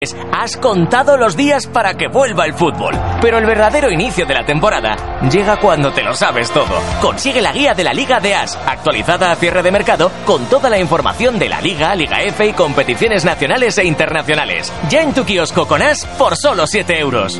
Has contado los días para que vuelva el fútbol, pero el verdadero inicio de la temporada llega cuando te lo sabes todo. Consigue la guía de la Liga de As, actualizada a cierre de mercado, con toda la información de la Liga, Liga F y competiciones nacionales e internacionales. Ya en tu kiosco con As por solo 7 euros.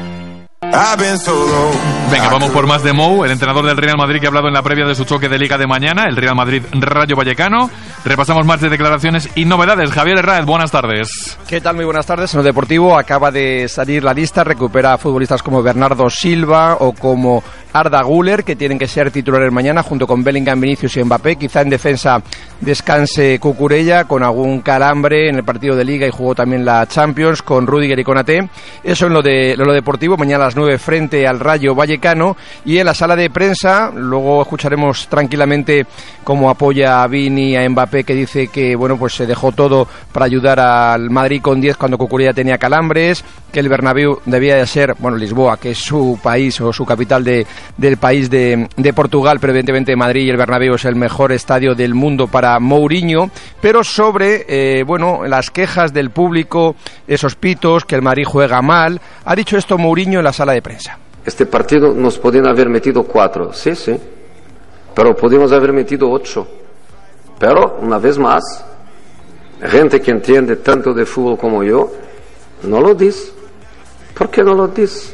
Venga, vamos por más de Mou, el entrenador del Real Madrid que ha hablado en la previa de su choque de Liga de mañana, el Real Madrid-Rayo Vallecano. Repasamos más de declaraciones y novedades. Javier Herráez, buenas tardes. ¿Qué tal? Muy buenas tardes. En lo deportivo acaba de salir la lista, recupera a futbolistas como Bernardo Silva o como Arda Güler, que tienen que ser titulares mañana junto con Bellingham, Vinicius y Mbappé. Quizá en defensa descanse Cucurella con algún calambre en el partido de Liga y jugó también la Champions con Rüdiger y Konaté. Eso en lo deportivo, mañana a las 9 frente al Rayo Vallecano. Y en la sala de prensa, luego escucharemos tranquilamente cómo apoya a Vini, a Mbappé, que dice que bueno, pues se dejó todo para ayudar al Madrid con 10 cuando Cucurella tenía calambres, que el Bernabéu debía de ser, bueno, Lisboa, que es su país o su capital del país de Portugal, pero evidentemente Madrid y el Bernabéu es el mejor estadio del mundo para Mourinho. Pero sobre las quejas del público, esos pitos, que el Madrid juega mal, ha dicho esto Mourinho en la sala de prensa. Este partido nos podían haber metido 4, sí, pero podíamos haber metido 8. Pero, una vez más, gente que entiende tanto de fútbol como yo, no lo dice. ¿Por qué no lo dice?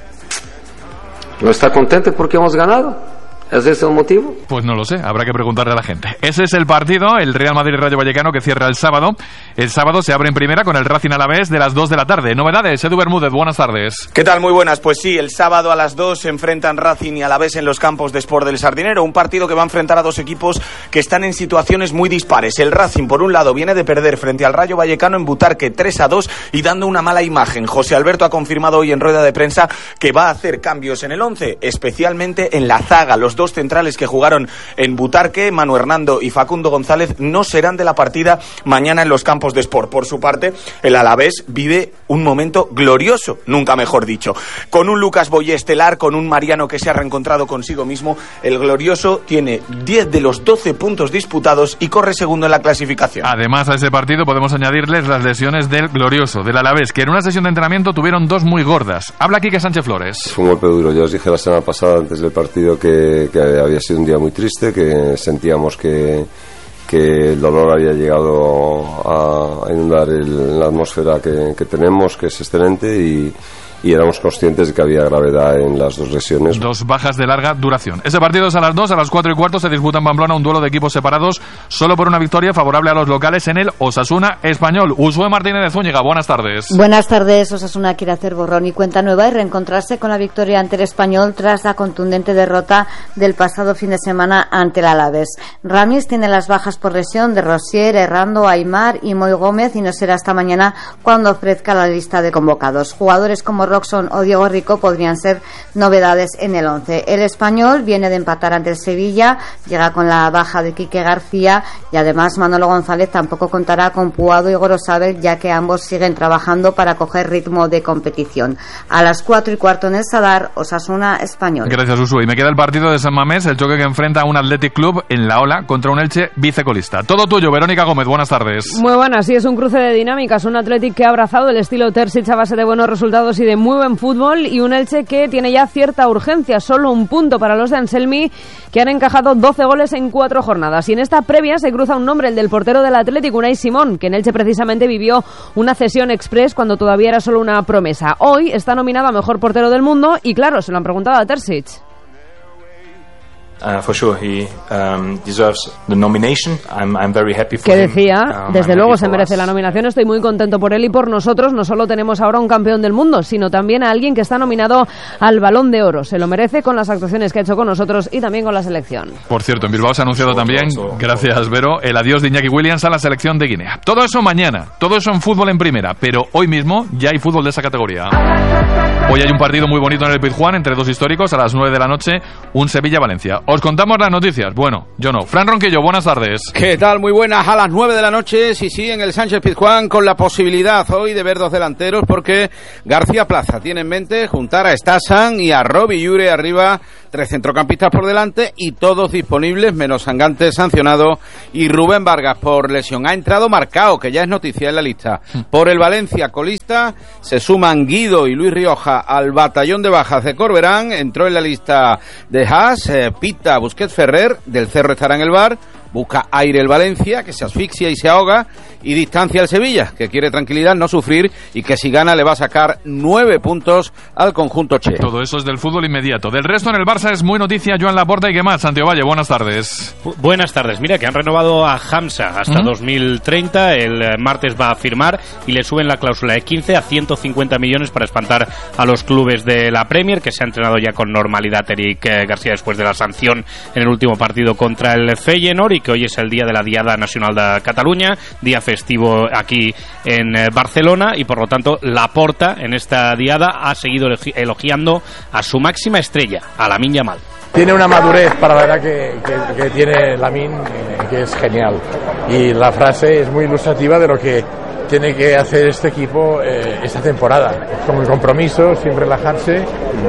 ¿No está contento porque hemos ganado? ¿Es ese el motivo? Pues no lo sé, habrá que preguntarle a la gente. Ese es el partido, el Real Madrid-Rayo Vallecano, que cierra el sábado. El sábado se abre en primera con el Racing Alavés de las 2 de la tarde. Novedades, Edu Bermúdez, buenas tardes. ¿Qué tal? Muy buenas. Pues sí, el sábado a las 2 se enfrentan Racing y Alavés en los campos de Sport del Sardinero. Un partido que va a enfrentar a dos equipos que están en situaciones muy dispares. El Racing, por un lado, viene de perder frente al Rayo Vallecano en Butarque 3-2 y dando una mala imagen. José Alberto ha confirmado hoy en rueda de prensa que va a hacer cambios en el 11, especialmente en la zaga. Los dos centrales que jugaron en Butarque, Manu Hernando y Facundo González, no serán de la partida mañana en los campos de Sport. Por su parte, el Alavés vive un momento glorioso, nunca mejor dicho. Con un Lucas Boyé estelar, con un Mariano que se ha reencontrado consigo mismo, el glorioso tiene 10 de los 12 puntos disputados y corre segundo en la clasificación. Además, a ese partido podemos añadirles las lesiones del glorioso, del Alavés, que en una sesión de entrenamiento tuvieron 2 muy gordas. Habla Quique Sánchez Flores. Fue un golpe duro. Yo os dije la semana pasada, antes del partido, que había sido un día muy triste, que sentíamos que el dolor había llegado a inundar la atmósfera que tenemos, que es excelente, y éramos conscientes de que había gravedad en las 2 lesiones. 2 bajas de larga duración. Ese partido es a las 2, a las 4:15 se disputa en Pamplona un duelo de equipos separados solo por una victoria favorable a los locales en el Osasuna Español. Usué Martínez de Zúñiga, buenas tardes. Buenas tardes. Osasuna quiere hacer borrón y cuenta nueva y reencontrarse con la victoria ante el Español tras la contundente derrota del pasado fin de semana ante el Alavés. Ramis tiene las bajas por lesión de Rosier, Errando, Aimar y Moy Gómez y no será hasta mañana cuando ofrezca la lista de convocados. Jugadores como Roxon o Diego Rico podrían ser novedades en el 11. El Español viene de empatar ante el Sevilla, llega con la baja de Quique García y además Manolo González tampoco contará con Puado y Gorosabel, ya que ambos siguen trabajando para coger ritmo de competición. A las 4:15 en el Sadar, Osasuna Español. Gracias, Usué. Y me queda el partido de San Mamés, el choque que enfrenta a un Athletic Club en la Ola contra un Elche vicecolista. Todo tuyo, Verónica Gómez, buenas tardes. Muy buenas, sí, es un cruce de dinámicas, un Athletic que ha abrazado el estilo Terzic a base de buenos resultados y de muy buen fútbol, y un Elche que tiene ya cierta urgencia, solo un punto para los de Anselmi, que han encajado 12 goles en 4 jornadas. Y en esta previa se cruza un nombre, el del portero del Athletic, Unai Simón, que en Elche precisamente vivió una cesión express cuando todavía era solo una promesa. Hoy está nominado a mejor portero del mundo y claro, se lo han preguntado a Terzic. For sure, he deserves the nomination. I'm very happy for que him. Decía, desde luego se merece la nominación, estoy muy contento por él y por nosotros. No solo tenemos ahora un campeón del mundo, sino también a alguien que está nominado al Balón de Oro. Se lo merece con las actuaciones que ha hecho con nosotros y también con la selección. Por cierto, en Bilbao se ha anunciado también, gracias Vero, el adiós de Iñaki Williams a la selección de Guinea. Todo eso mañana, todo eso en fútbol en primera, pero hoy mismo ya hay fútbol de esa categoría. Hoy hay un partido muy bonito en el Pizjuán entre 2 históricos a las 9 de la noche, un Sevilla-Valencia. Os contamos las noticias. Bueno, yo no. Fran Ronquillo, buenas tardes. ¿Qué tal? Muy buenas. A las 9 de la noche, sí, en el Sánchez Pizjuán, con la posibilidad hoy de ver dos delanteros, porque García Plaza tiene en mente juntar a Stasan y a Robbie Llure arriba, 3 centrocampistas por delante y todos disponibles, menos Sangante sancionado y Rubén Vargas por lesión. Ha entrado Marcao, que ya es noticia en la lista. Por el Valencia colista se suman Guido y Luis Rioja al batallón de bajas de Corberán. Entró en la lista de Haas, Pita, Busquets, Ferrer, del Cerro estará en el bar. Busca aire el Valencia, que se asfixia y se ahoga, y distancia el Sevilla, que quiere tranquilidad, no sufrir, y que si gana le va a sacar 9 puntos al conjunto che. Todo eso es del fútbol inmediato. Del resto en el Barça es muy noticia Joan Laporta y qué más. Santiago Valle, buenas tardes. Buenas tardes. Mira que han renovado a Hamza hasta 2030. El martes va a firmar y le suben la cláusula de 15 a 150 millones para espantar a los clubes de la Premier, que se ha entrenado ya con normalidad Eric García después de la sanción en el último partido contra el Feyenoord, y que hoy es el día de la Diada Nacional de Cataluña, día festivo aquí en Barcelona, y por lo tanto Laporta en esta diada ha seguido elogiando a su máxima estrella, a Lamine Yamal. Tiene una madurez para la edad que tiene Lamine, que es genial, y la frase es muy ilustrativa de lo que tiene que hacer este equipo esta temporada, con el compromiso, sin relajarse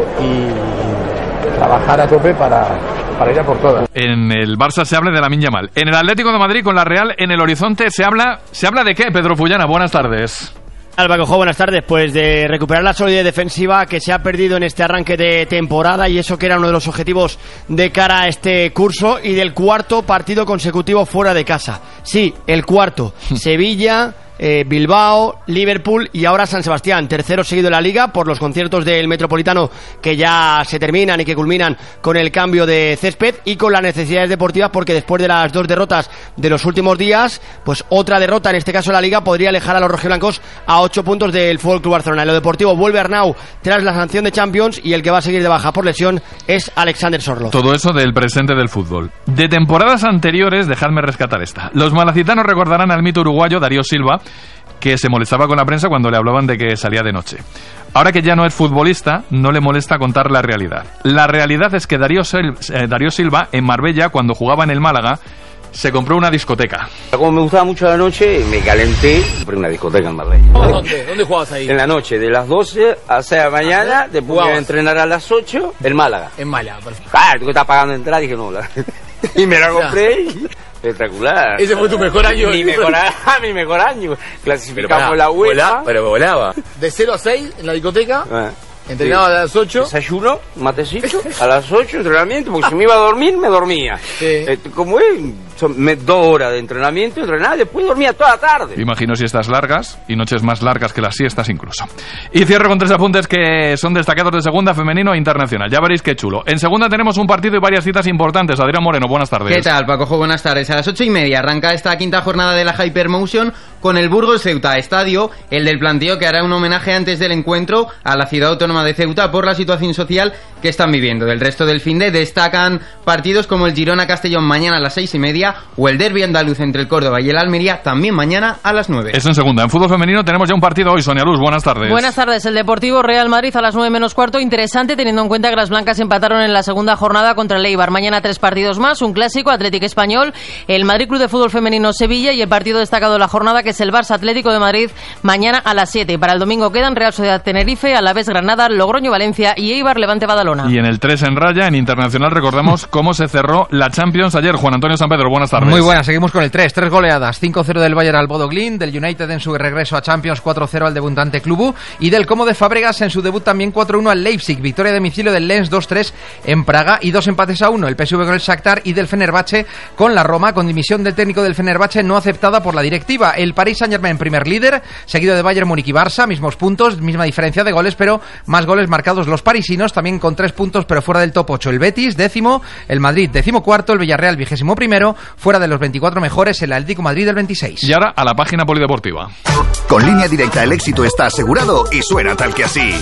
y trabajar a tope para ir a por todas. En el Barça se habla de Lamine Yamal. En el Atlético de Madrid, con la Real en el horizonte, ¿se habla de qué, Pedro Fullana? Buenas tardes. Alba Cojo, buenas tardes. Pues de recuperar la solidez defensiva que se ha perdido en este arranque de temporada, y eso que era uno de los objetivos de cara a este curso, y del cuarto partido consecutivo fuera de casa. Sí, el cuarto. Sevilla, Bilbao, Liverpool y ahora San Sebastián, tercero seguido en la Liga por los conciertos del Metropolitano que ya se terminan y que culminan con el cambio de césped, y con las necesidades deportivas, porque después de las 2 derrotas de los últimos días, pues otra derrota, en este caso en la Liga, podría alejar a los rojiblancos a 8 puntos del Fútbol Club Barcelona. En lo deportivo vuelve Arnau tras la sanción de Champions, y el que va a seguir de baja por lesión es Alexander Sorloth. Todo eso del presente del fútbol. De temporadas anteriores, dejadme rescatar esta. Los malacitanos recordarán al mito uruguayo Darío Silva, que se molestaba con la prensa cuando le hablaban de que salía de noche. Ahora que ya no es futbolista, no le molesta contar la realidad. La realidad es que Darío Silva, en Marbella, cuando jugaba en el Málaga, se compró una discoteca. Como me gustaba mucho la noche, me calenté, compré una discoteca en Marbella. ¿Dónde jugabas ahí? En la noche, de las 12 a 6 de la mañana, después iba a entrenar a las 8, en Málaga. En Málaga, perfecto. Claro, tú que estás pagando entrada, dije no, y me la compré. Espectacular. Ese fue tu mejor año. Mi mejor año. Clasificamos la UEFA. Pero volaba. De 0 a 6 en la discoteca. Entrenaba a las 8. Desayuno, matecito. A las 8 entrenamiento, porque si me iba a dormir, me dormía. Sí. Como es, son 2 horas de entrenamiento, entrenaba, después dormía toda la tarde. Imagino siestas largas y noches más largas que las siestas incluso. Y cierro con 3 apuntes que son destacados de segunda, femenino e internacional. Ya veréis qué chulo. En segunda tenemos un partido y varias citas importantes. Adrián Moreno, buenas tardes. ¿Qué tal, Pacojo? Buenas tardes. A las 8:30 arranca esta quinta jornada de la Hypermotion con el Burgos Ceuta, estadio, el del planteo, que hará un homenaje antes del encuentro a la ciudad autónoma de Ceuta por la situación social que están viviendo. Del resto del finde destacan partidos como el Girona-Castellón mañana a las 6:30 o el derbi andaluz entre el Córdoba y el Almería también mañana a las 9. Eso en segunda. En fútbol femenino tenemos ya un partido hoy. Sonia Luz, buenas tardes. Buenas tardes. El Deportivo Real Madrid a las 9 menos cuarto. Interesante teniendo en cuenta que las blancas empataron en la segunda jornada contra el Eibar. Mañana 3 partidos más, un clásico, Atlético Español, el Madrid Club de Fútbol Femenino Sevilla y el partido destacado de la jornada, que es el Barça Atlético de Madrid mañana a las 7. Y para el domingo quedan Real Sociedad Tenerife, Alavés Granada, Logroño Valencia y Eibar Levante Badalona. Y en el 3 en raya, en internacional, recordamos cómo se cerró la Champions ayer. Juan Antonio San Pedro, buenas tardes. Muy buenas, seguimos con el 3 goleadas, 5-0 del Bayern al Bodo Glimt, del United en su regreso a Champions 4-0 al debutante Club y del Como de Fábregas en su debut también 4-1 al Leipzig, victoria de domicilio del Lens 2-3 en Praga y 2 empates a 1, el PSV con el Shakhtar y del Fenerbahce con la Roma, con dimisión del técnico del Fenerbahce no aceptada por la directiva. El Paris Saint-Germain primer líder, seguido de Bayern Múnich y Barça, mismos puntos, misma diferencia de goles, pero más goles marcados los parisinos, también con 3 puntos pero fuera del top 8. El Betis, décimo, el Madrid, 14º, el Villarreal, 21º, fuera de los 24 mejores, el Atlético Madrid del 26. Y ahora a la página polideportiva. Con Línea Directa el éxito está asegurado y suena tal que así.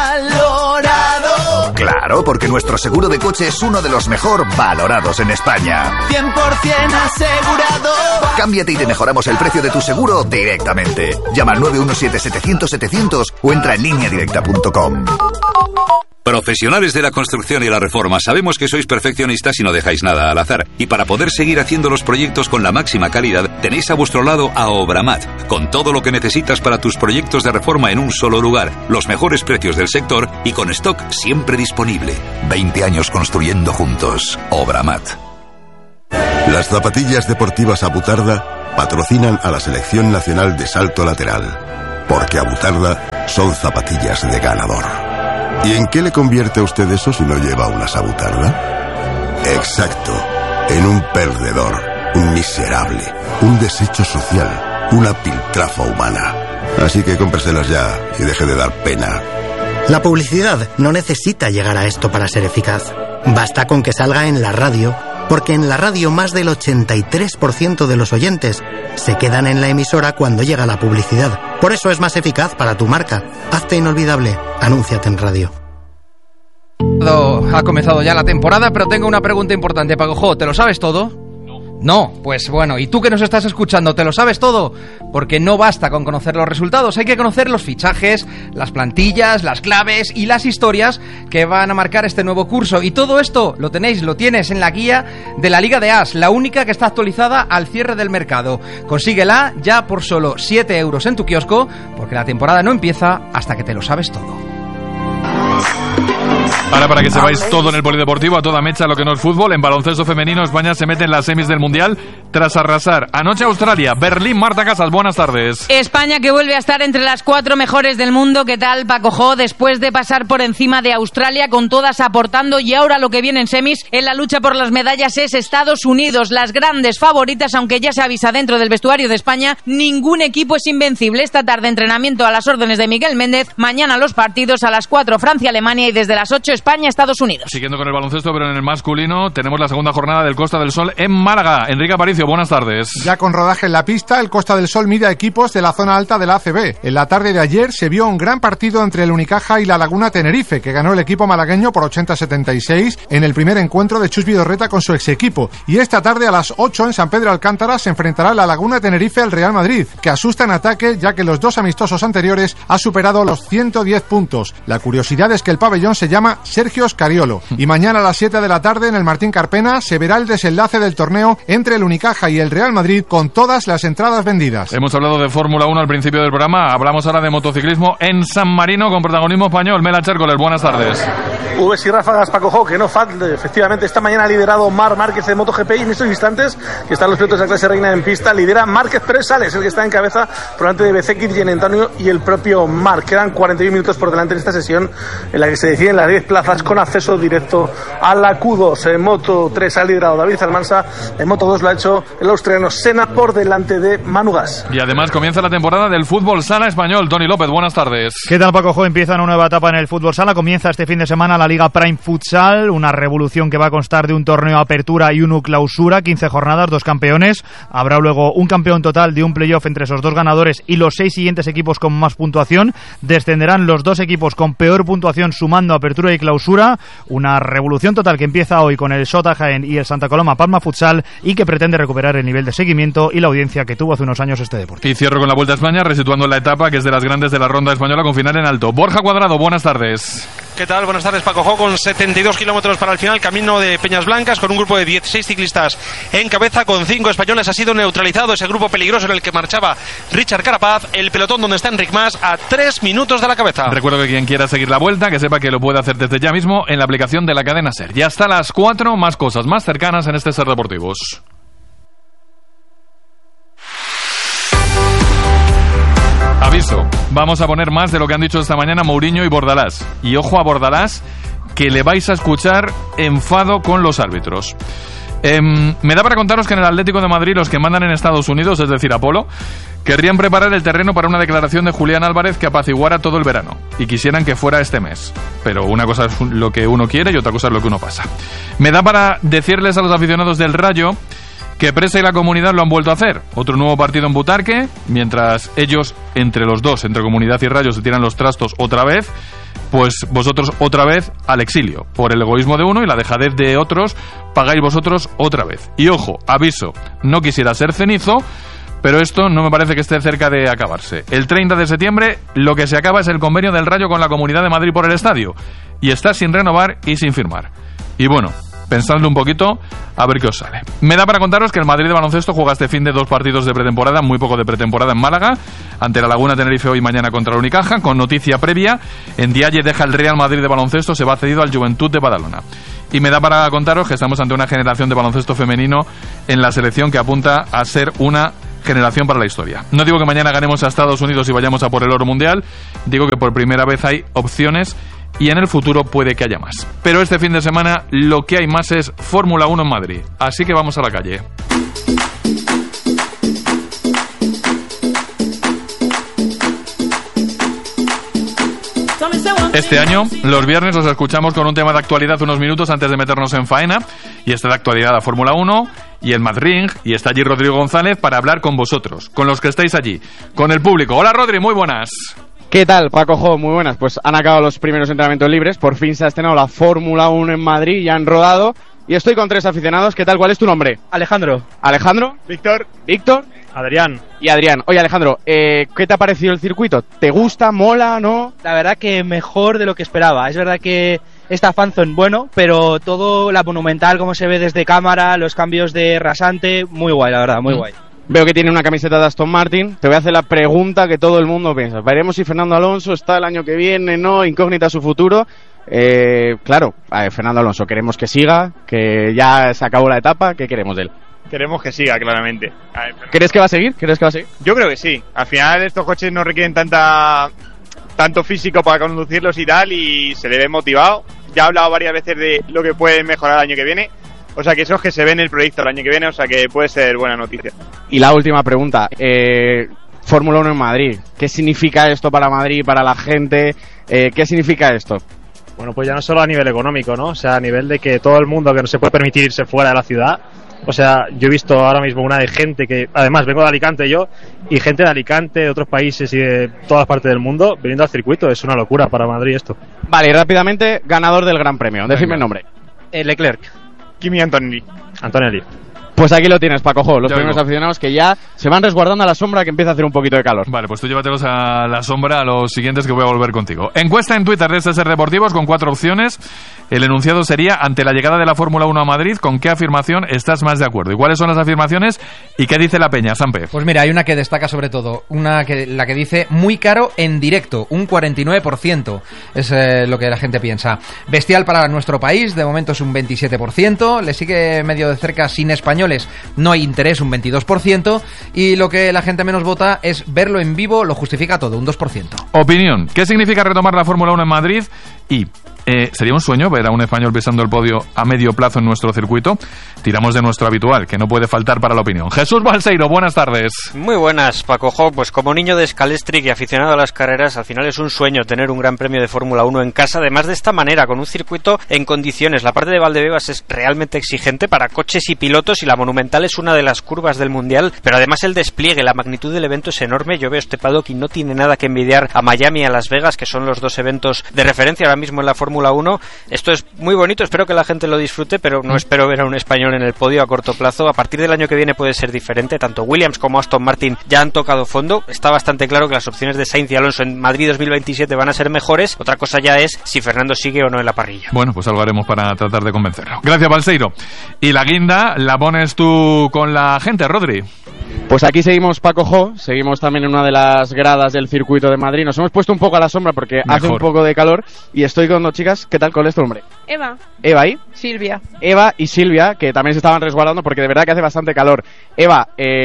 ¡Valorado! Claro, porque nuestro seguro de coche es uno de los mejor valorados en España. 100% asegurado. Cámbiate y te mejoramos el precio de tu seguro directamente. Llama al 917-700-700 o entra en lineadirecta.com. Profesionales de la construcción y la reforma, sabemos que sois perfeccionistas y no dejáis nada al azar. Y para poder seguir haciendo los proyectos con la máxima calidad, tenéis a vuestro lado a Obramat, con todo lo que necesitas para tus proyectos de reforma en un solo lugar, los mejores precios del sector y con stock siempre disponible. 20 años construyendo juntos. Obramat. Las zapatillas deportivas Abutarda patrocinan a la Selección Nacional de Salto Lateral, porque Abutarda son zapatillas de ganador. ¿Y en qué le convierte a usted eso si no lleva una Abutarda? Exacto, en un perdedor, un miserable, un desecho social, una piltrafa humana. Así que cómpreselas ya y deje de dar pena. La publicidad no necesita llegar a esto para ser eficaz. Basta con que salga en la radio, porque en la radio más del 83% de los oyentes se quedan en la emisora cuando llega la publicidad. Por eso es más eficaz para tu marca. Hazte inolvidable. Anúnciate en radio. Ha comenzado ya la temporada, pero tengo una pregunta importante, Paco. ¿Te lo sabes todo? No, pues bueno, ¿y tú que nos estás escuchando, te lo sabes todo? Porque no basta con conocer los resultados, hay que conocer los fichajes, las plantillas, las claves y las historias que van a marcar este nuevo curso. Y todo esto lo tienes en la guía de la Liga de As, la única que está actualizada al cierre del mercado. Consíguela ya por solo 7 euros en tu kiosco, porque la temporada no empieza hasta que te lo sabes todo. Ahora, para que sepáis todo en el polideportivo, a toda mecha lo que no es fútbol, en baloncesto femenino España se mete en las semis del Mundial tras arrasar anoche Australia, Berlín. Marta Casas, buenas tardes. España que vuelve a estar entre las 4 mejores del mundo. ¿Qué tal, Paco Jo? Después de pasar por encima de Australia, con todas aportando, y ahora lo que viene en semis en la lucha por las medallas es Estados Unidos, las grandes favoritas, aunque ya se avisa dentro del vestuario de España, ningún equipo es invencible. Esta tarde entrenamiento a las órdenes de Miguel Méndez, mañana los partidos a las 4 Francia-Alemania y desde las 8 España-Estados Unidos. Siguiendo con el baloncesto, pero en el masculino, tenemos la segunda jornada del Costa del Sol en Málaga. Enrique Aparicio, buenas tardes. Ya con rodaje en la pista, el Costa del Sol mide a equipos de la zona alta de la ACB. En la tarde de ayer se vio un gran partido entre el Unicaja y la Laguna Tenerife, que ganó el equipo malagueño por 80-76 en el primer encuentro de Chus Vidorreta con su ex equipo. Y esta tarde a las 8 en San Pedro Alcántara se enfrentará la Laguna Tenerife al Real Madrid, que asusta en ataque ya que los dos amistosos anteriores ha superado los 110 puntos. La curiosidad es que el pabellón se llama Sergio Scariolo. Y mañana a las 7 de la tarde en el Martín Carpena se verá el desenlace del torneo entre el Unicaja y el Real Madrid con todas las entradas vendidas. Hemos hablado de Fórmula 1 al principio del programa, hablamos ahora de motociclismo en San Marino con protagonismo español. Mela Chércoles, buenas tardes. Ubes y ráfagas, Paco Jo, que no falte. Efectivamente, esta mañana ha liderado Marc Márquez de MotoGP y en estos instantes que están los pilotos de la clase reina en pista, lidera Márquez Pérez Sales, el que está en cabeza por delante de Bezzecchi, Gian Antonio y el propio Marc. Quedan 41 minutos por delante en esta sesión en la que se deciden las 10 plazas con acceso directo a la Q2. En Moto 3 ha liderado David Almansa, en Moto 2 lo ha hecho el australiano Senna por delante de Manu Gas. Y además comienza la temporada del fútbol sala español. Tony López, buenas tardes. ¿Qué tal, Paco Jo? Empieza una nueva etapa en el fútbol sala. Comienza este fin de semana la Liga Prime Futsal, una revolución que va a constar de un torneo apertura y uno clausura, 15 jornadas, 2 campeones. Habrá luego un campeón total de un playoff entre esos 2 ganadores y los 6 siguientes equipos con más puntuación. Descenderán los 2 equipos con peor puntuación sumando apertura y clausura. Una revolución total que empieza hoy con el Sota Jaén y el Santa Coloma Palma Futsal y que pretende recuperar el nivel de seguimiento y la audiencia que tuvo hace unos años este deporte. Y cierro con la Vuelta a España, resituando la etapa que es de las grandes de la ronda española con final en alto. Borja Cuadrado, buenas tardes. ¿Qué tal? Buenas tardes, Paco Jo, con 72 kilómetros para el final, camino de Peñas Blancas, con un grupo de 16 ciclistas en cabeza, con 5 españoles. Ha sido neutralizado ese grupo peligroso en el que marchaba Richard Carapaz, el pelotón donde está Enric Mas a 3 minutos de la cabeza. Recuerdo que quien quiera seguir la Vuelta, que sepa que lo puede hacer desde ya mismo en la aplicación de la cadena SER. Ya hasta las 4, más cosas más cercanas en este SER Deportivos. Aviso, vamos a poner más de lo que han dicho esta mañana Mourinho y Bordalás. Y ojo a Bordalás, que le vais a escuchar enfado con los árbitros. Me da para contaros que en el Atlético de Madrid los que mandan en Estados Unidos, es decir, Apolo, querrían preparar el terreno para una declaración de Julián Álvarez que apaciguara todo el verano y quisieran que fuera este mes. Pero una cosa es lo que uno quiere y otra cosa es lo que uno pasa. Me da para decirles a los aficionados del Rayo que Presa y la Comunidad lo han vuelto a hacer. Otro nuevo partido en Butarque, mientras ellos, entre los dos, entre Comunidad y Rayo, se tiran los trastos otra vez, pues vosotros otra vez al exilio. Por el egoísmo de uno y la dejadez de otros, pagáis vosotros otra vez. Y ojo, aviso, no quisiera ser cenizo, Pero esto no me parece que esté cerca de acabarse. El 30 de septiembre lo que se acaba es el convenio del Rayo con la Comunidad de Madrid por el estadio. Y está sin renovar y sin firmar. Y bueno, pensadlo un poquito, a ver qué os sale. Me da para contaros que el Madrid de baloncesto juega este fin de 2 partidos de pretemporada, muy poco de pretemporada en Málaga, ante la Laguna Tenerife hoy y mañana contra el Unicaja. Con noticia previa, en Dialle deja el Real Madrid de baloncesto, se va cedido al Juventud de Badalona. Y me da para contaros que estamos ante una generación de baloncesto femenino en la selección que apunta a ser una generación para la historia. No digo que mañana ganemos a Estados Unidos y vayamos a por el oro mundial, digo que por primera vez hay opciones y en el futuro puede que haya más. Pero este fin de semana lo que hay más es Fórmula 1 en Madrid, así que vamos a la calle. Este año, los viernes os escuchamos con un tema de actualidad unos minutos antes de meternos en faena, y está de actualidad la Fórmula 1 y el Madrid, y está allí Rodrigo González para hablar con vosotros, con los que estáis allí, con el público. Hola Rodri, muy buenas. ¿Qué tal, Paco Jo? Muy buenas. Pues han acabado los primeros entrenamientos libres, por fin se ha estrenado la Fórmula 1 en Madrid, ya han rodado, y estoy con 3 aficionados. ¿Qué tal? ¿Cuál es tu nombre? Alejandro. ¿Alejandro? Víctor. ¿Víctor? Adrián. Y Adrián. Oye, Alejandro, ¿qué te ha parecido el circuito? ¿Te gusta? ¿Mola? ¿No? La verdad que mejor de lo que esperaba. Es verdad que está fanzone bueno, pero todo la monumental, como se ve desde cámara, los cambios de rasante, muy guay, la verdad, muy guay. Veo que tiene una camiseta de Aston Martin. Te voy a hacer la pregunta que todo el mundo piensa. Veremos si Fernando Alonso está el año que viene, ¿no? Incógnita su futuro. Claro, Fernando Alonso, queremos que siga, que ya se acabó la etapa. ¿Qué queremos de él? Queremos que siga, claramente. ¿Crees que va a seguir? Yo creo que sí. Al final estos coches no requieren tanto físico para conducirlos y tal, y se le ve motivado. Ya he hablado varias veces de lo que puede mejorar el año que viene. O sea que eso es que se ve en el proyecto el año que viene, o sea que puede ser buena noticia. Y la última pregunta, Fórmula 1 en Madrid. ¿Qué significa esto para Madrid, para la gente? ¿Qué significa esto? Bueno, pues ya no solo a nivel económico, ¿no? O sea, a nivel de que todo el mundo que no se puede permitir irse fuera de la ciudad. O sea, yo he visto ahora mismo una de gente que, además vengo de Alicante yo, y gente de Alicante, de otros países y de todas partes del mundo viniendo al circuito. Es una locura para Madrid esto. Vale, rápidamente, ganador del Gran Premio. Decime el nombre. Leclerc. Kimi Antonelli. Pues aquí lo tienes, Paco Jo, los primeros aficionados que ya se van resguardando a la sombra, que empieza a hacer un poquito de calor. Vale, pues tú llévatelos a la sombra a los siguientes que voy a volver contigo. Encuesta en Twitter de SSR Deportivos con 4 opciones. El enunciado sería: ante la llegada de la Fórmula 1 a Madrid, ¿con qué afirmación estás más de acuerdo? ¿Y cuáles son las afirmaciones y qué dice la peña, Sampe? Pues mira, hay una que destaca sobre todo, la que dice muy caro en directo, un 49% es lo que la gente piensa. Bestial para nuestro país, de momento es un 27%, le sigue medio de cerca sin españoles, no hay interés, un 22%, y lo que la gente menos vota es verlo en vivo, lo justifica todo, un 2%. Opinión: ¿qué significa retomar la Fórmula 1 en Madrid? Y ¿sería un sueño ver a un español pisando el podio a medio plazo en nuestro circuito? Tiramos de nuestro habitual, que no puede faltar para la opinión. Jesús Balseiro, buenas tardes. Muy buenas, Paco Jo. Pues como niño de Scalextric y aficionado a las carreras, al final es un sueño tener un gran premio de Fórmula 1 en casa, además de esta manera, con un circuito en condiciones. La parte de Valdebebas es realmente exigente para coches y pilotos, y la Monumental es una de las curvas del Mundial, pero además el despliegue, la magnitud del evento es enorme. Yo veo este paddock y no tiene nada que envidiar a Miami y a Las Vegas, que son los dos eventos de referencia ahora mismo en la Fórmula 1. Esto es muy bonito, espero que la gente lo disfrute, pero no espero ver a un español en el podio a corto plazo. A partir del año que viene puede ser diferente. Tanto Williams como Aston Martin ya han tocado fondo. Está bastante claro que las opciones de Sainz y Alonso en Madrid 2027 van a ser mejores. Otra cosa ya es si Fernando sigue o no en la parrilla. Bueno, pues algo haremos para tratar de convencerlo. Gracias, Balseiro. Y la guinda la pones tú con la gente, Rodri. Pues aquí seguimos, Paco Jo, seguimos también en una de las gradas del circuito de Madrid. Nos hemos puesto un poco a la sombra porque hace un poco de calor, y estoy con 2 chicas. ¿Qué tal? ¿Cuál es tu nombre? Eva. ¿Eva y? Silvia. Eva y Silvia, que también se estaban resguardando porque de verdad que hace bastante calor. Eva,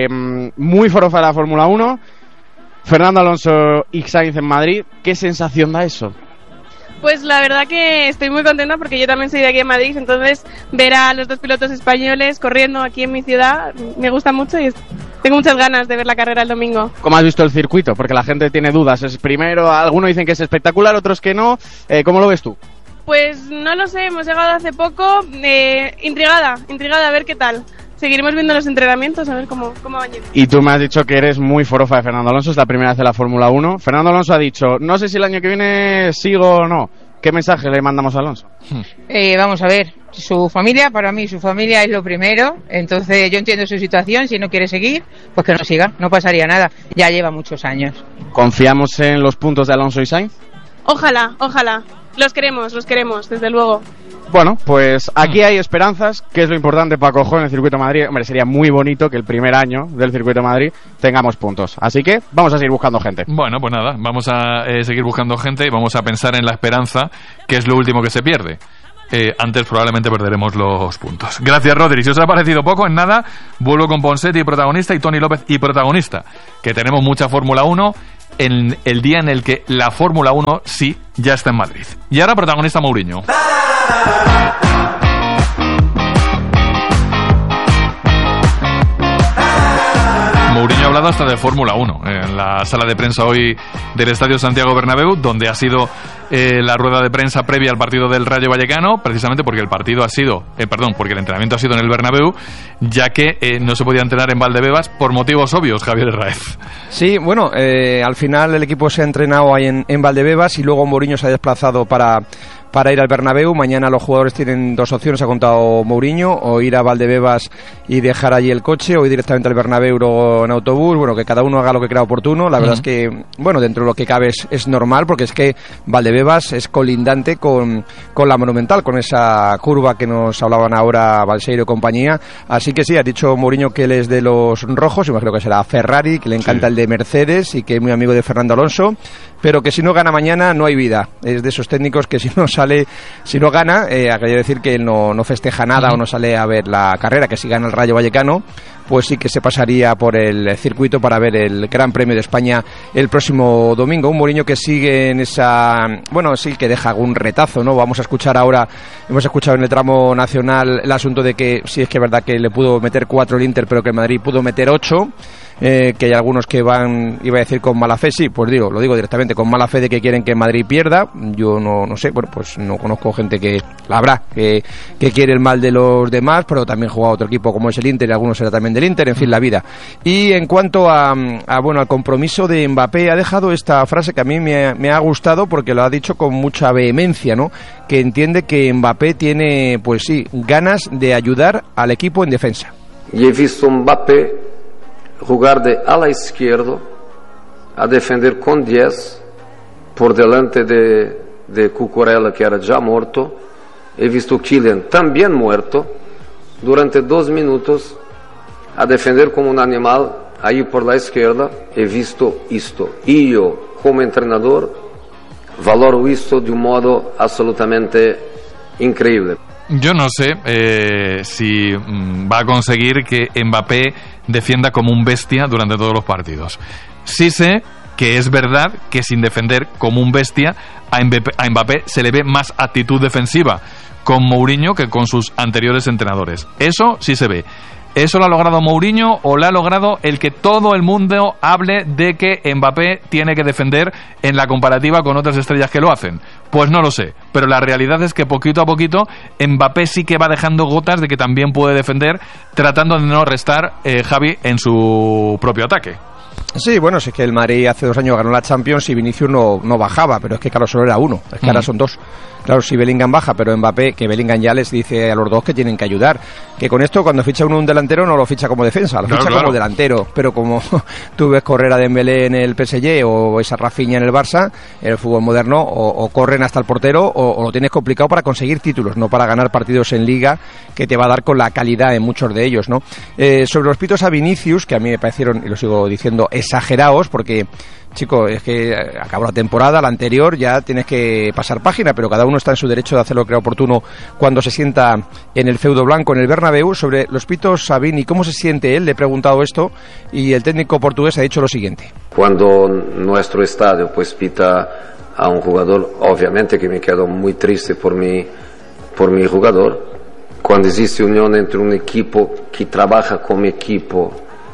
muy forofa de la Fórmula 1, Fernando Alonso y Sainz en Madrid. ¿Qué sensación da eso? Pues la verdad que estoy muy contenta porque yo también soy de aquí en Madrid, entonces ver a los 2 pilotos españoles corriendo aquí en mi ciudad me gusta mucho y tengo muchas ganas de ver la carrera el domingo. ¿Cómo has visto el circuito? Porque la gente tiene dudas. Es primero, algunos dicen que es espectacular, otros que no. ¿Cómo lo ves tú? Pues no lo sé, hemos llegado hace poco, intrigada a ver qué tal. Seguiremos viendo los entrenamientos, a ver cómo van yendo. Y tú me has dicho que eres muy forofa de Fernando Alonso, es la primera vez en la Fórmula 1. Fernando Alonso ha dicho, no sé si el año que viene sigo o no. ¿qué mensaje le mandamos a Alonso? Vamos a ver, su familia, para mí su familia es lo primero, entonces yo entiendo su situación, si no quiere seguir, pues que no siga, no pasaría nada, ya lleva muchos años. ¿Confiamos en los puntos de Alonso y Sainz? Ojalá, los queremos, desde luego. Bueno, pues aquí hay esperanzas, que es lo importante para Cojo en el Circuito de Madrid. Hombre, sería muy bonito que el primer año del Circuito de Madrid tengamos puntos. Así que vamos a seguir buscando gente. Bueno, pues nada, vamos a seguir buscando gente y vamos a pensar en la esperanza, que es lo último que se pierde. Antes probablemente perderemos los puntos. Gracias, Rodri. Si os ha parecido poco, en nada, vuelvo con Ponseti, protagonista, y Toni López, y protagonista. Que tenemos mucha Fórmula 1 en el día en el que la Fórmula 1 sí ya está en Madrid. Y ahora protagonista Mourinho. Mourinho ha hablado hasta de Fórmula 1 en la sala de prensa hoy del Estadio Santiago Bernabéu, donde ha sido la rueda de prensa previa al partido del Rayo Vallecano, precisamente porque el partido ha sido, porque el entrenamiento ha sido en el Bernabéu, ya que no se podía entrenar en Valdebebas por motivos obvios, Javier Herráez. Sí, bueno, al final el equipo se ha entrenado ahí en Valdebebas y luego Mourinho se ha desplazado para ir al Bernabéu. Mañana los jugadores tienen dos opciones, ha contado Mourinho, o ir a Valdebebas y dejar allí el coche, o ir directamente al Bernabéu luego en autobús. Bueno, que cada uno haga lo que crea oportuno. La verdad es que, bueno, dentro de lo que cabe es normal, porque es que Valdebebas es colindante con la Monumental, con esa curva que nos hablaban ahora Balseiro y compañía. Así que sí, ha dicho Mourinho que él es de los rojos, imagino que será Ferrari, que le encanta el de Mercedes y que es muy amigo de Fernando Alonso, pero que si no gana mañana no hay vida. Es de esos técnicos que si no gana, quería decir que él no festeja nada o no sale a ver la carrera, que si gana el Rayo Vallecano, pues sí que se pasaría por el circuito para ver el Gran Premio de España el próximo domingo. Un Mourinho que sigue en esa, bueno, sí que deja algún retazo, ¿no? Vamos a escuchar ahora, hemos escuchado en el tramo nacional el asunto de que sí es que es verdad que le pudo meter 4 el Inter, pero que el Madrid pudo meter 8. Que hay algunos que van, iba a decir con mala fe, sí, pues lo digo directamente, con mala fe de que quieren que Madrid pierda. Yo no sé, bueno, pues no conozco gente que la habrá, que quiere el mal de los demás, pero también juega otro equipo como es el Inter, y algunos será también del Inter, en fin, la vida. Y en cuanto al compromiso de Mbappé, ha dejado esta frase que a mí me ha gustado, porque lo ha dicho con mucha vehemencia, ¿no? Que entiende que Mbappé tiene, pues sí, ganas de ayudar al equipo en defensa. Y he visto Mbappé jugar de ala izquierdo a defender con 10 por delante de Cucurella, que era ya muerto. He visto Kylian también muerto durante 2 minutos a defender como un animal ahí por la izquierda. He visto esto y yo como entrenador valoro esto de un modo absolutamente increíble. Yo no sé si va a conseguir que Mbappé defienda como un bestia durante todos los partidos. Sí sé que es verdad que sin defender como un bestia a Mbappé se le ve más actitud defensiva con Mourinho que con sus anteriores entrenadores. Eso sí se ve. ¿Eso lo ha logrado Mourinho o lo ha logrado el que todo el mundo hable de que Mbappé tiene que defender en la comparativa con otras estrellas que lo hacen? Pues no lo sé, pero la realidad es que poquito a poquito Mbappé sí que va dejando gotas de que también puede defender, tratando de no restar Javi en su propio ataque. Sí, bueno, sí que el Madrid hace 2 años ganó la Champions y Vinicius no bajaba, pero es que claro, solo era uno, es que ahora son 2. Claro, si Bellingham baja, pero Mbappé, que Bellingham ya les dice a los dos que tienen que ayudar. Que con esto, cuando ficha uno un delantero, no lo ficha como defensa, lo ficha como delantero. Pero como tú ves correr a Dembélé en el PSG o esa Rafinha en el Barça, en el fútbol moderno, o corren hasta el portero o lo tienes complicado para conseguir títulos, no para ganar partidos en Liga, que te va a dar con la calidad en muchos de ellos, ¿no? Sobre los pitos a Vinicius, que a mí me parecieron, y lo sigo diciendo, exagerados, porque... Chico, es que acabó la temporada, la anterior, ya tienes que pasar página, pero cada uno está en su derecho de hacer lo que crea oportuno cuando se sienta en el feudo blanco, en el Bernabéu. Sobre los pitos a Vini, ¿cómo se siente él? Le he preguntado esto y el técnico portugués ha dicho lo siguiente. Cuando nuestro estadio pues pita a un jugador, obviamente que me quedo muy triste por mi jugador. Cuando existe unión entre un equipo que trabaja como equipo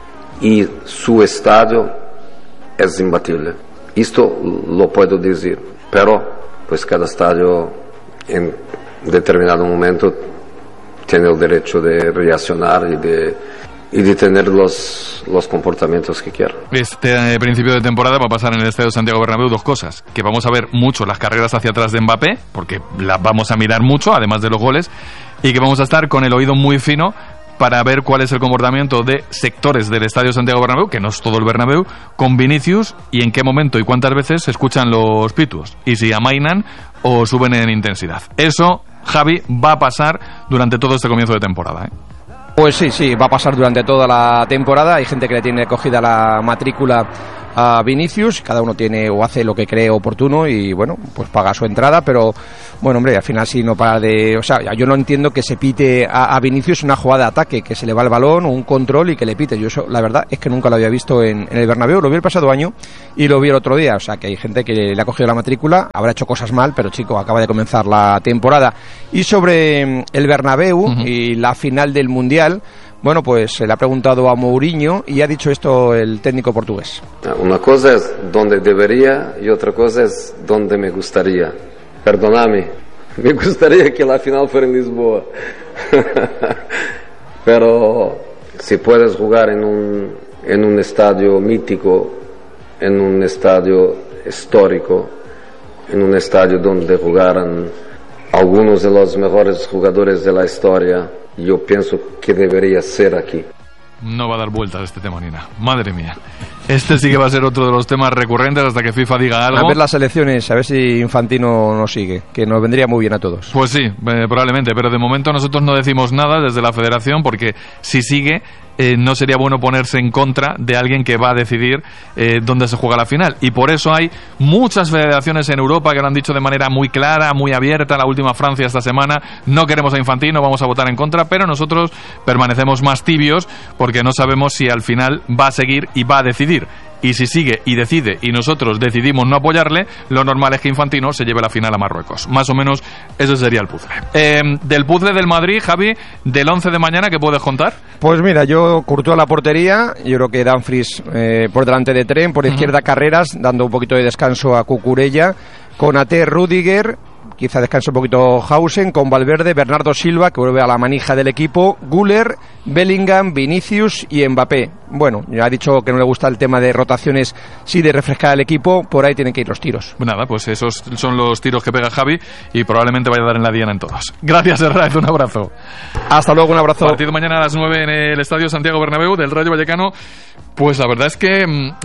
y su estadio, es imbatible. Esto lo puedo decir, pero pues cada estadio en determinado momento tiene el derecho de reaccionar y y de tener los comportamientos que quiero. Este principio de temporada va a pasar en el Estadio Santiago Bernabéu dos cosas, que vamos a ver mucho las carreras hacia atrás de Mbappé, porque las vamos a mirar mucho, además de los goles, y que vamos a estar con el oído muy fino para ver cuál es el comportamiento de sectores del Estadio Santiago Bernabéu, que no es todo el Bernabéu, con Vinicius, y en qué momento y cuántas veces se escuchan los pitos, y si amainan o suben en intensidad. Eso, Javi, va a pasar durante todo este comienzo de temporada, ¿eh? Pues sí, va a pasar durante toda la temporada. Hay gente que le tiene cogida la matrícula a Vinicius, cada uno tiene o hace lo que cree oportuno y bueno, pues paga su entrada, pero bueno, hombre, al final si no para de... O sea, yo no entiendo que se pite a Vinicius una jugada de ataque, que se le va el balón o un control y que le pite. Yo eso, la verdad, es que nunca lo había visto en el Bernabéu, lo vi el pasado año y lo vi el otro día, o sea, que hay gente que le ha cogido la matrícula, habrá hecho cosas mal, pero chico, acaba de comenzar la temporada. Y sobre el Bernabéu y la final del Mundial, bueno, pues se le ha preguntado a Mourinho y ha dicho esto el técnico portugués. Una cosa es donde debería y otra cosa es donde me gustaría. Perdóname, me gustaría que la final fuera en Lisboa. Pero si puedes jugar en un estadio mítico, en un estadio histórico, en un estadio donde jugaran algunos de los mejores jugadores de la historia, yo pienso que debería ser aquí. No va a dar vueltas este tema, Nina. Madre mía. Este sí que va a ser otro de los temas recurrentes hasta que FIFA diga algo. A ver las elecciones, a ver si Infantino nos sigue, que nos vendría muy bien a todos. Pues sí, probablemente, pero de momento nosotros no decimos nada desde la federación porque si sigue no sería bueno ponerse en contra de alguien que va a decidir dónde se juega la final. Y por eso hay muchas federaciones en Europa que lo han dicho de manera muy clara, muy abierta. La última, Francia, esta semana: no queremos a Infantino, vamos a votar en contra, pero nosotros permanecemos más tibios porque no sabemos si al final va a seguir y va a decidir. Y si sigue y decide y nosotros decidimos no apoyarle, lo normal es que Infantino se lleve la final a Marruecos. Más o menos ese sería el puzzle. Del puzzle del Madrid, Javi, del 11 de mañana, ¿qué puedes contar? Pues mira, yo Courtois a la portería, yo creo que Dumfries por delante de Trent, por izquierda Carreras, dando un poquito de descanso a Cucurella, Konaté, Rüdiger, quizá descanse un poquito Hausen, con Valverde, Bernardo Silva, que vuelve a la manija del equipo, Güler, Bellingham, Vinicius y Mbappé. Bueno, ya ha dicho que no le gusta el tema de rotaciones, sí de refrescar al equipo, por ahí tienen que ir los tiros. Nada, pues esos son los tiros que pega Javi y probablemente vaya a dar en la diana en todos. Gracias, Herrera, un abrazo. Hasta luego, un abrazo. Partido mañana a las 9 en el Estadio Santiago Bernabéu del Rayo Vallecano. Pues la verdad es que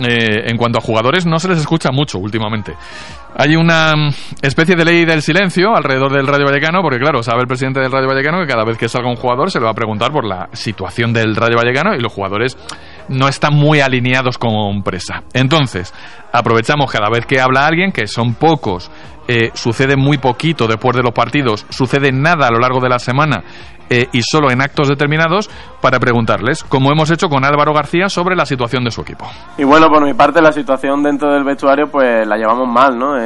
en cuanto a jugadores no se les escucha mucho últimamente. Hay una especie de ley del silencio alrededor del Rayo Vallecano, porque claro, sabe el presidente del Rayo Vallecano que cada vez que salga un jugador se le va a preguntar por la situación del Rayo Vallecano y los jugadores no están muy alineados con presa. Entonces, aprovechamos cada vez que habla alguien, que son pocos, sucede muy poquito después de los partidos, sucede nada a lo largo de la semana y solo en actos determinados, para preguntarles, como hemos hecho con Álvaro García, sobre la situación de su equipo. Y bueno, por mi parte, la situación dentro del vestuario pues la llevamos mal, ¿no?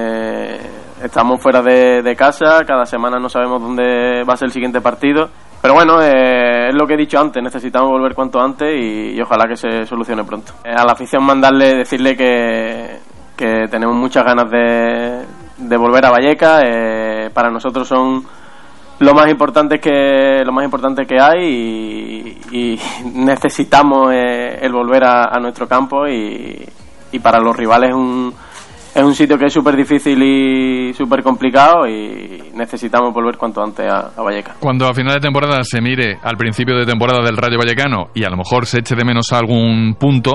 Estamos fuera de casa, cada semana no sabemos dónde va a ser el siguiente partido, pero bueno, es lo que he dicho antes, necesitamos volver cuanto antes y ojalá que se solucione pronto. A la afición decirle que tenemos muchas ganas de volver a Vallecas. Para nosotros son lo más importante que hay y necesitamos el volver a nuestro campo y para los rivales es un sitio que es súper difícil y súper complicado y necesitamos volver cuanto antes a Vallecas. Cuando a final de temporada se mire al principio de temporada del Rayo Vallecano y a lo mejor se eche de menos algún punto,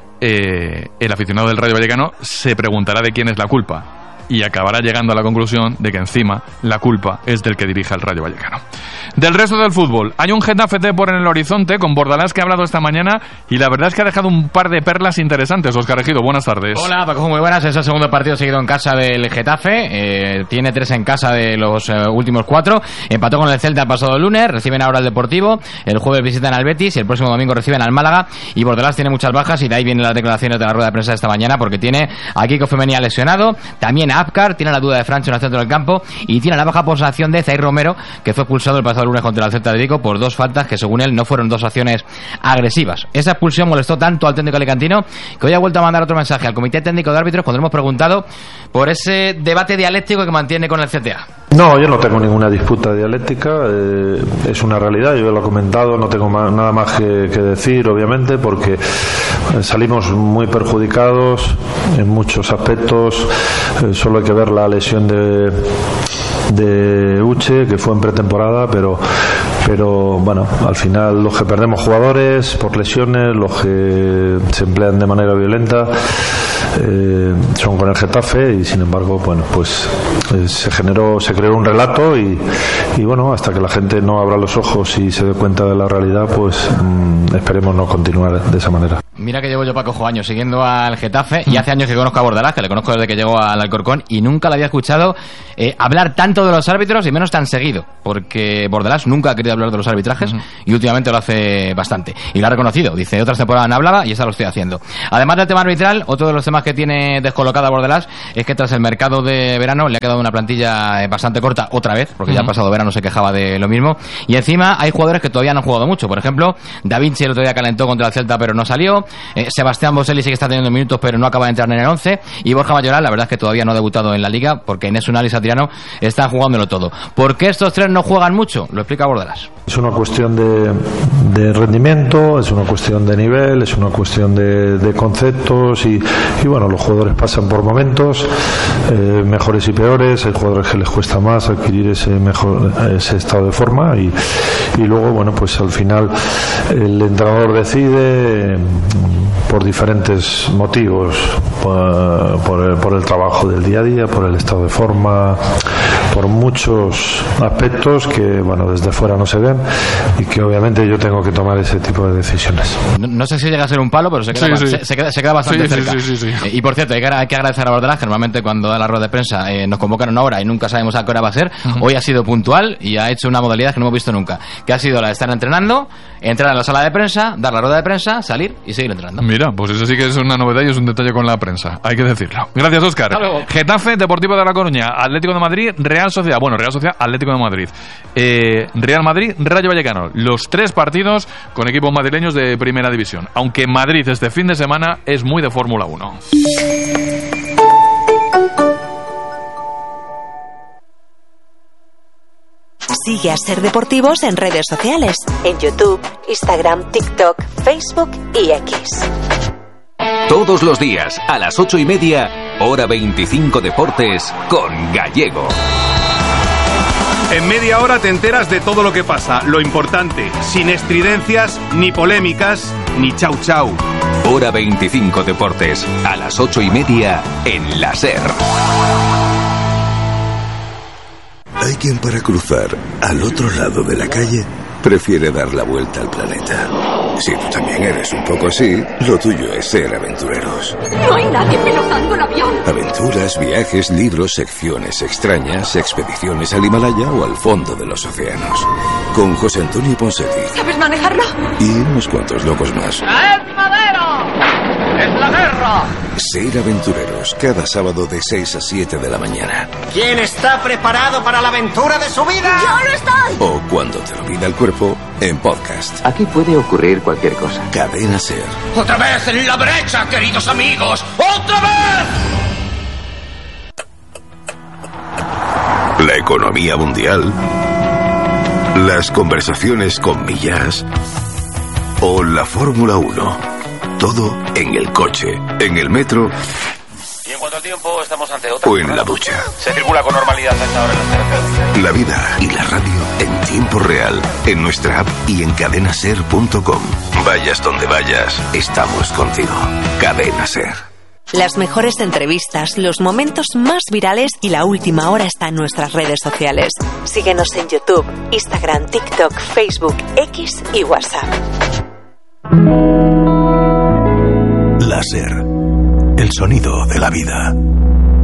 el aficionado del Rayo Vallecano se preguntará de quién es la culpa y acabará llegando a la conclusión de que encima la culpa es del que dirige el Rayo Vallecano. Del resto del fútbol, hay un Getafe Depor en el horizonte con Bordalás, que ha hablado esta mañana y la verdad es que ha dejado un par de perlas interesantes. Óscar Ejido, buenas tardes. Hola Paco, muy buenas. Es el segundo partido seguido en casa del Getafe, tiene 3 en casa de los últimos 4, empató con el Celta el pasado lunes, reciben ahora el Deportivo, el jueves visitan al Betis y el próximo domingo reciben al Málaga, y Bordalás tiene muchas bajas y de ahí vienen las declaraciones de la rueda de prensa de esta mañana, porque tiene a Kiko Femenia lesionado, también a Apcar, tiene la duda de Francho en el centro del campo y tiene la baja por sanción de Zaire Romero, que fue expulsado el pasado lunes contra el Celta de Vigo por 2 faltas que según él no fueron 2 acciones agresivas. Esa expulsión molestó tanto al técnico alicantino que hoy ha vuelto a mandar otro mensaje al comité técnico de árbitros cuando le hemos preguntado por ese debate dialéctico que mantiene con el CTA. No, yo no tengo ninguna disputa dialéctica, es una realidad, yo lo he comentado, no tengo nada más que decir, obviamente, porque salimos muy perjudicados en muchos aspectos. Solo hay que ver la lesión de Uche, que fue en pretemporada, pero bueno, al final los que perdemos jugadores por lesiones, los que se emplean de manera violenta, son con el Getafe, y sin embargo, bueno, pues se creó un relato y bueno, hasta que la gente no abra los ojos y se dé cuenta de la realidad, pues esperemos no continuar de esa manera. Mira que llevo yo, Paco, años siguiendo al Getafe, y hace años que conozco a Bordalás, que le conozco desde que llegó al Alcorcón, y nunca le había escuchado hablar tanto de los árbitros y menos tan seguido, porque Bordalás nunca ha querido hablar de los arbitrajes y últimamente lo hace bastante, y lo ha reconocido, dice, otras temporadas no hablaba y esta lo estoy haciendo. Además del tema arbitral, otro de los temas que tiene descolocada Bordalás es que tras el mercado de verano le ha quedado una plantilla bastante corta otra vez, porque ya ha pasado verano, se quejaba de lo mismo, y encima hay jugadores que todavía no han jugado mucho. Por ejemplo, Da Vinci el otro día calentó contra el Celta pero no salió, Sebastián Boselli sí que está teniendo minutos pero no acaba de entrar en el 11, y Borja Mayoral la verdad es que todavía no ha debutado en la Liga, porque Enes Unal y Satriano están jugándolo todo. ¿Por qué estos tres no juegan mucho? Lo explica Bordalás. Es una cuestión de rendimiento, es una cuestión de nivel, es una cuestión de conceptos, y bueno, los jugadores pasan por momentos mejores y peores. Hay jugadores que les cuesta más adquirir ese estado de forma, y luego, bueno, pues al final el entrenador decide por diferentes motivos, por el trabajo del día a día, por el estado de forma, por muchos aspectos que, bueno, desde fuera no se ven, y que obviamente yo tengo que tomar ese tipo de decisiones. No sé si llega a ser un palo, pero se queda bastante cerca. Sí. Y por cierto, hay que agradecer a Bordalás, que normalmente cuando da la rueda de prensa nos convocan a una hora y nunca sabemos a qué hora va a ser. Hoy ha sido puntual y ha hecho una modalidad que no hemos visto nunca, que ha sido la de estar entrenando, entrar a la sala de prensa, dar la rueda de prensa, salir y seguir entrenando. Mira, pues eso sí que es una novedad y es un detalle con la prensa, hay que decirlo. Gracias, Óscar. Getafe, Deportivo de La Coruña, Atlético de Madrid, Real Sociedad, Atlético de Madrid, Real Madrid, Rayo Vallecano, los tres partidos con equipos madrileños de primera división, aunque Madrid este fin de semana es muy de Fórmula 1. Sigue a Ser Deportivos en redes sociales, en YouTube, Instagram, TikTok, Facebook y X. Todos los días, a las 8:30, hora 25 Deportes, con Gallego. En media hora te enteras de todo lo que pasa, lo importante, sin estridencias, ni polémicas, ni chau chau. Hora 25 Deportes, a las 8:30, en la SER. Hay quien para cruzar al otro lado de la calle prefiere dar la vuelta al planeta. Si tú también eres un poco así, lo tuyo es ser aventureros. No hay nadie pilotando el avión. Aventuras, viajes, libros, secciones extrañas, expediciones al Himalaya o al fondo de los océanos. Con José Antonio Ponseti. ¿Sabes manejarlo? Y unos cuantos locos más. ¡Es madero! ¡Es la guerra! Ser aventureros, cada sábado de 6 a 7 de la mañana. ¿Quién está preparado para la aventura de su vida? ¡Yo lo estoy! O cuando te lo pida el cuerpo, en podcast. Aquí puede ocurrir cualquier cosa. Cadena SER. ¡Otra vez en la brecha, queridos amigos! ¡Otra vez! La economía mundial. Las conversaciones con Millás. O la Fórmula 1. Todo en el coche, en el metro. Y en cuanto al tiempo, estamos ante otra. O en la ducha. Se circula con normalidad a esta hora en las carreteras. La vida y la radio en tiempo real, en nuestra app y en cadenaser.com. Vayas donde vayas, estamos contigo. Cadena SER. Las mejores entrevistas, los momentos más virales y la última hora está en nuestras redes sociales. Síguenos en YouTube, Instagram, TikTok, Facebook, X y WhatsApp. La SER, el sonido de la vida.